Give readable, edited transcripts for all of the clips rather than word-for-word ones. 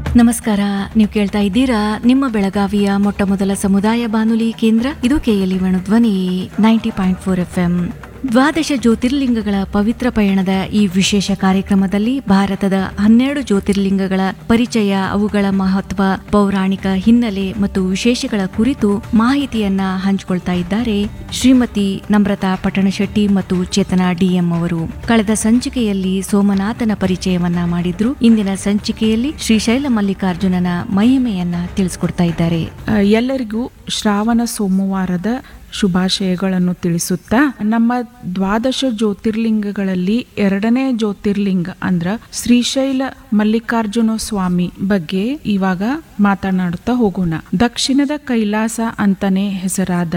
ನಮಸ್ಕಾರ. ನೀವು ಕೇಳ್ತಾ ಇದ್ದೀರಾ ನಿಮ್ಮ ಬೆಳಗಾವಿಯ ಮೊಟ್ಟ ಮೊದಲ ಸಮುದಾಯ ಬಾನುಲಿ ಕೇಂದ್ರ. ಇದು KLE ಧ್ವನಿ 90.4 FM. ದ್ವಾದಶ ಜ್ಯೋತಿರ್ಲಿಂಗಗಳ ಪವಿತ್ರ ಪಯಣದ ಈ ವಿಶೇಷ ಕಾರ್ಯಕ್ರಮದಲ್ಲಿ ಭಾರತದ 12 ಜ್ಯೋತಿರ್ಲಿಂಗಗಳ ಪರಿಚಯ, ಅವುಗಳ ಮಹತ್ವ, ಪೌರಾಣಿಕ ಹಿನ್ನೆಲೆ ಮತ್ತು ವಿಶೇಷಗಳ ಕುರಿತು ಮಾಹಿತಿಯನ್ನ ಹಂಚಿಕೊಳ್ತಾ ಇದ್ದಾರೆ ಶ್ರೀಮತಿ ನಮ್ರತಾ ಪಟ್ಟಣಶೆಟ್ಟಿ ಮತ್ತು ಚೇತನಾ DM ಅವರು. ಕಳೆದ ಸಂಚಿಕೆಯಲ್ಲಿ ಸೋಮನಾಥನ ಪರಿಚಯವನ್ನ ಮಾಡಿದ್ರು. ಇಂದಿನ ಸಂಚಿಕೆಯಲ್ಲಿ ಶ್ರೀಶೈಲ ಮಲ್ಲಿಕಾರ್ಜುನನ ಮಹಿಮೆಯನ್ನ ತಿಳಿಸ್ಕೊಡ್ತಾ ಇದ್ದಾರೆ. ಎಲ್ಲರಿಗೂ ಶ್ರಾವಣ ಸೋಮವಾರದ ಶುಭಾಶಯಗಳನ್ನು ತಿಳಿಸುತ್ತಾ, ನಮ್ಮ ದ್ವಾದಶ ಜ್ಯೋತಿರ್ಲಿಂಗಗಳಲ್ಲಿ 2ನೇ ಜ್ಯೋತಿರ್ಲಿಂಗ ಅಂದ್ರ ಶ್ರೀಶೈಲ ಮಲ್ಲಿಕಾರ್ಜುನ ಸ್ವಾಮಿ ಬಗ್ಗೆ ಇವಾಗ ಮಾತನಾಡುತ್ತಾ ಹೋಗೋಣ. ದಕ್ಷಿಣದ ಕೈಲಾಸ ಅಂತಾನೆ ಹೆಸರಾದ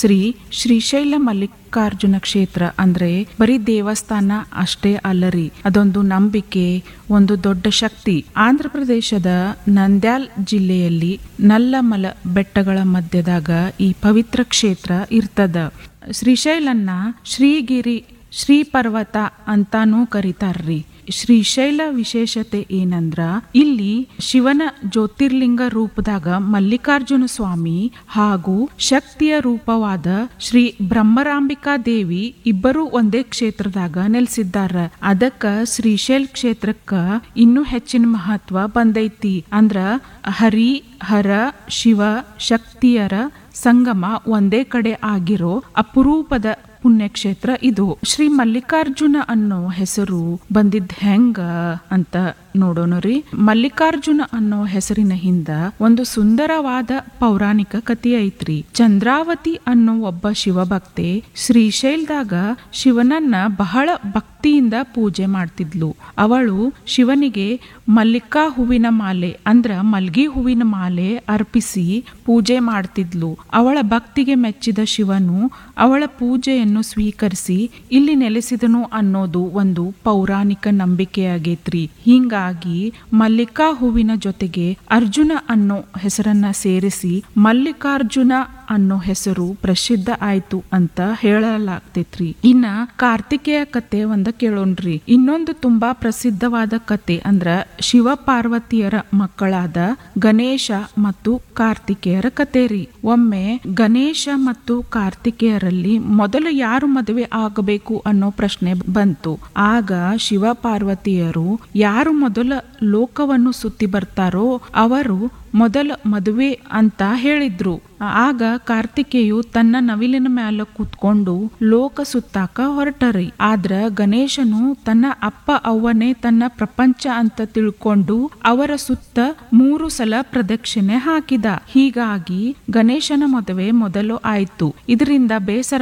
ಶ್ರೀಶೈಲ ಮಲ್ಲಿಕಾರ್ಜುನ ಕ್ಷೇತ್ರ ಅಂದ್ರೆ ಬರೀ ದೇವಸ್ಥಾನ ಅಷ್ಟೇ ಅಲ್ಲರಿ, ಅದೊಂದು ನಂಬಿಕೆ, ಒಂದು ದೊಡ್ಡ ಶಕ್ತಿ. ಆಂಧ್ರ ಪ್ರದೇಶದ ನಂದ್ಯಾಲ್ ಜಿಲ್ಲೆಯಲ್ಲಿ ನಲ್ಲಮಲ ಬೆಟ್ಟಗಳ ಮಧ್ಯದಾಗ ಈ ಪವಿತ್ರ ಕ್ಷೇತ್ರ ಇರ್ತದ. ಶ್ರೀಶೈಲನ್ನ ಶ್ರೀಗಿರಿ, ಶ್ರೀ ಪರ್ವತ ಅಂತಾನೂ ಕರೀತಾರ್ರಿ. ಶ್ರೀಶೈಲ ವಿಶೇಷತೆ ಏನಂದ್ರ, ಇಲ್ಲಿ ಶಿವನ ಜ್ಯೋತಿರ್ಲಿಂಗ ರೂಪದಾಗ ಮಲ್ಲಿಕಾರ್ಜುನ ಸ್ವಾಮಿ ಹಾಗೂ ಶಕ್ತಿಯ ರೂಪವಾದ ಶ್ರೀ ಬ್ರಹ್ಮರಾಂಬಿಕಾ ದೇವಿ ಇಬ್ಬರು ಒಂದೇ ಕ್ಷೇತ್ರದಾಗ ನೆಲೆಸಿದ್ದಾರ. ಅದಕ್ಕ ಶ್ರೀಶೈಲ ಕ್ಷೇತ್ರಕ್ಕ ಇನ್ನೂ ಹೆಚ್ಚಿನ ಮಹತ್ವ ಬಂದೈತಿ. ಅಂದ್ರ ಹರಿ, ಹರ, ಶಿವ ಶಕ್ತಿಯರ ಸಂಗಮ ಒಂದೇ ಕಡೆ ಆಗಿರೋ ಅಪರೂಪದ ಪುಣ್ಯಕ್ಷೇತ್ರ ಇದು. ಶ್ರೀ ಮಲ್ಲಿಕಾರ್ಜುನ ಅನ್ನೋ ಹೆಸರು ಬಂದಿದ್ದ ಹೆಂಗ ಅಂತ ನೋಡೋಣರಿ. ಮಲ್ಲಿಕಾರ್ಜುನ ಅನ್ನೋ ಹೆಸರಿನ ಹಿಂದ ಒಂದು ಸುಂದರವಾದ ಪೌರಾಣಿಕ ಕಥೆ ಐತ್ರಿ. ಚಂದ್ರಾವತಿ ಅನ್ನೋ ಒಬ್ಬ ಶಿವಭಕ್ತೆ ಶ್ರೀಶೈಲದಾಗ ಶಿವನನ್ನ ಬಹಳ ಭಕ್ತಿಯಿಂದ ಪೂಜೆ ಮಾಡ್ತಿದ್ಲು. ಅವಳು ಶಿವನಿಗೆ ಮಲ್ಲಿಕಾ ಹೂವಿನ ಮಾಲೆ ಅಂದ್ರ ಮಲ್ಗಿ ಹೂವಿನ ಮಾಲೆ ಅರ್ಪಿಸಿ ಪೂಜೆ ಮಾಡ್ತಿದ್ಲು. ಅವಳ ಭಕ್ತಿಗೆ ಮೆಚ್ಚಿದ ಶಿವನು ಅವಳ ಪೂಜೆಯನ್ನು ಸ್ವೀಕರಿಸಿ ಇಲ್ಲಿ ನೆಲೆಸಿದನು ಅನ್ನೋದು ಒಂದು ಪೌರಾಣಿಕ ನಂಬಿಕೆಯಾಗೈತ್ರಿ. ಹೀಗಾಗಿ ಮಲ್ಲಿಕಾ ಹೂವಿನ ಜೊತೆಗೆ ಅರ್ಜುನ ಅನ್ನೋ ಹೆಸರನ್ನ ಸೇರಿಸಿ ಮಲ್ಲಿಕಾರ್ಜುನ ಅನ್ನೋ ಹೆಸರು ಪ್ರಸಿದ್ಧ ಆಯ್ತು ಅಂತ ಹೇಳಲಾಗ್ತೈತ್ರಿ. ಇನ್ನ ಕಾರ್ತಿಕೇಯ ಕತೆ ಒಂದ ಕೇಳೋಣ್ರಿ. ಇನ್ನೊಂದು ತುಂಬಾ ಪ್ರಸಿದ್ಧವಾದ ಕತೆ ಅಂದ್ರ ಶಿವ ಪಾರ್ವತಿಯರ ಮಕ್ಕಳಾದ ಗಣೇಶ ಮತ್ತು ಕಾರ್ತಿಕೇಯರ ಕತೆ ರೀ. ಒಮ್ಮೆ ಗಣೇಶ ಮತ್ತು ಕಾರ್ತಿಕೇಯರಲ್ಲಿ ಮೊದಲು ಯಾರು ಮದುವೆ ಆಗಬೇಕು ಅನ್ನೋ ಪ್ರಶ್ನೆ ಬಂತು. ಆಗ ಶಿವ ಪಾರ್ವತಿಯರು ಯಾರು ಮೊದಲ ಲೋಕವನ್ನು ಸುತ್ತಿ ಬರ್ತಾರೋ ಅವರು ಮೊದಲ ಮದುವೆ ಅಂತ ಹೇಳಿದ್ರು. ಆಗ ಕಾರ್ತಿಕೇಯು ತನ್ನ ನವಿಲಿನ ಮ್ಯಾಲ ಕೂತ್ಕೊಂಡು ಲೋಕ ಸುತ್ತಾಕ ಹೊರಟರಿ. ಆದ್ರ ಗಣೇಶನು ತನ್ನ ಅಪ್ಪ ಅವ್ವನೇ ತನ್ನ ಪ್ರಪಂಚ ಅಂತ ತಿಳ್ಕೊಂಡು ಅವರ ಸುತ್ತ 3 ಸಲ ಪ್ರದಕ್ಷಿಣೆ ಹಾಕಿದ. ಹೀಗಾಗಿ ಗಣೇಶನ ಮದುವೆ ಮೊದಲು ಆಯ್ತು. ಇದರಿಂದ ಬೇಸರ